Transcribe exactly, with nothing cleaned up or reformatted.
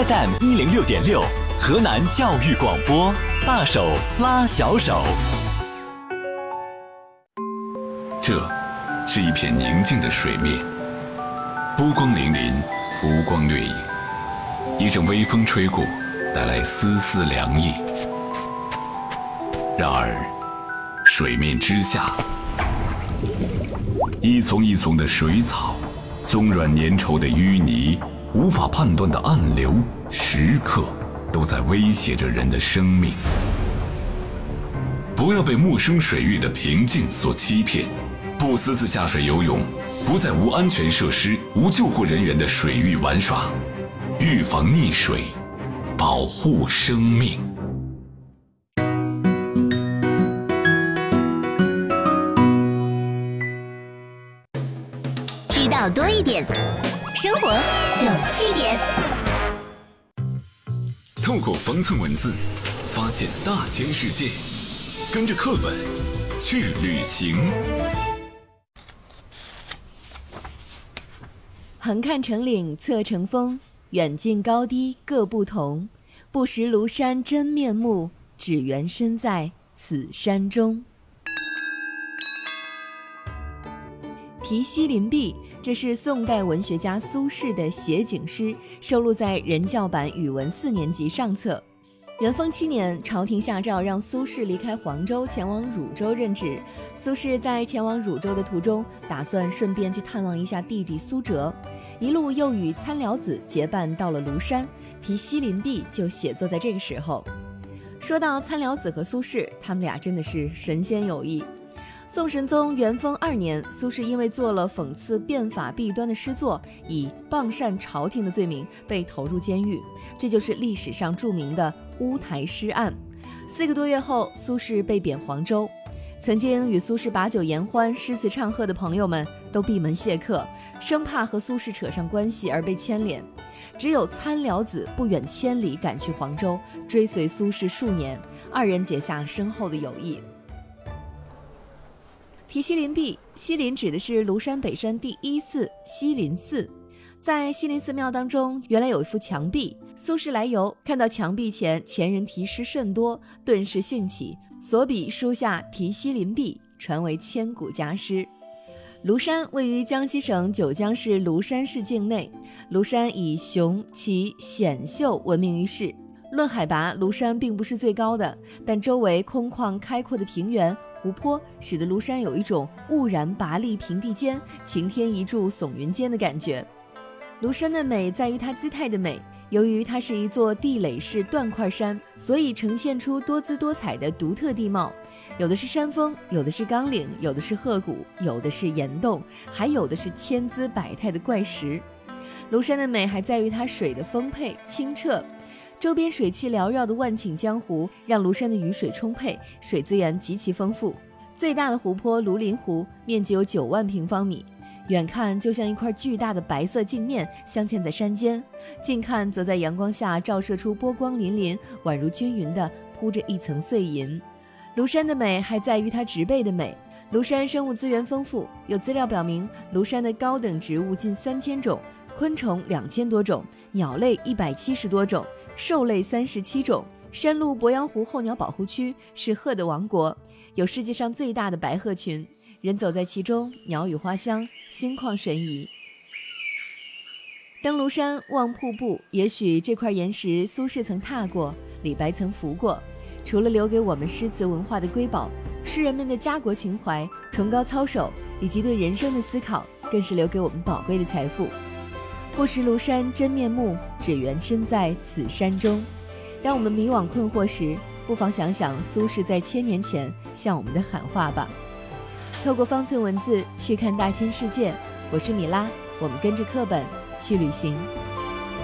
F M 一零六点六，河南教育广播，大手拉小手。 这是一片宁静的水面，波光粼粼，浮光掠影。一阵微风吹过，带来丝丝凉意。然而，水面之下，一丛一丛的水草，松软粘稠的淤泥，无法判断的暗流，时刻都在威胁着人的生命。不要被陌生水域的平静所欺骗，不私自下水游泳，不在无安全设施、无救护人员的水域玩耍，预防溺水，保护生命。 知道多一点，生活有趣点。 透过方寸文字，发现大千世界，跟着课本去旅行。 横看成岭侧成峰，远近高低各不同。不识庐山真面目，只缘身在此山中。题西林壁，这是宋代文学家苏轼的写景诗，收录在人教版语文四年级上册。元丰七年，朝廷下诏让苏轼离开黄州，前往汝州任职。苏轼在前往汝州的途中，打算顺便去探望一下弟弟苏辙，一路又与参辽子结伴到了庐山。题西林壁就写作在这个时候。说到参辽子和苏轼，他们俩真的是神仙友谊。宋神宗元丰二年，苏轼因为做了讽刺变法弊端的诗作，以谤擅朝廷的罪名被投入监狱，这就是历史上著名的乌台诗案。四个多月后，苏轼被贬黄州。曾经与苏轼把酒言欢、诗词唱和的朋友们都闭门谢客，生怕和苏轼扯上关系而被牵连。只有参辽子不远千里赶去黄州，追随苏轼数年，二人结下深厚的友谊。题西林壁，西林指的是庐山北山第一寺西林寺。在西林寺庙当中，原来有一幅墙壁，苏轼来游，看到墙壁前前人题诗甚多，顿时兴起，所笔书下题西林壁，传为千古佳诗。庐山位于江西省九江市庐山市境内，庐山以雄奇险秀闻名于世。论海拔，庐山并不是最高的，但周围空旷开阔的平原、湖泊，使得庐山有一种兀然拔立平地间，擎天一柱耸云间的感觉。庐山的美在于它姿态的美，由于它是一座地垒式断块山，所以呈现出多姿多彩的独特地貌，有的是山峰，有的是冈岭，有的是壑谷，有的是岩洞，还有的是千姿百态的怪石。庐山的美还在于它水的丰沛清澈，周边水汽缭绕的万顷江湖，让庐山的雨水充沛，水资源极其丰富。最大的湖泊庐林湖面积有九万平方米，远看就像一块巨大的白色镜面镶嵌在山间，近看则在阳光下照射出波光粼粼，宛如均匀地铺着一层碎银。庐山的美还在于它植被的美。庐山生物资源丰富，有资料表明，庐山的高等植物近三千种，昆虫两千多种，鸟类一百七十多种，兽类三十七种。山麓鄱阳湖候鸟保护区是鹤的王国，有世界上最大的白鹤群，人走在其中，鸟语花香，心旷神怡。登庐山望瀑布，也许这块岩石苏轼曾踏过，李白曾拂过。除了留给我们诗词文化的瑰宝，诗人们的家国情怀、崇高操守以及对人生的思考，更是留给我们宝贵的财富。不识庐山真面目，只缘身在此山中。当我们迷惘困惑时，不妨想想苏轼在千年前向我们的喊话吧。透过方寸文字去看大千世界，我是米拉，我们跟着课本去旅行。